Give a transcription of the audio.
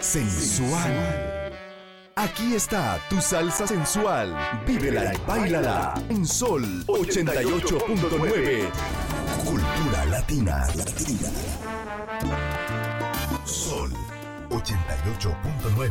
sensual. Aquí está tu salsa sensual. Vívela y báilala en Sol 88.9. Cultura latina. Sol 88.9.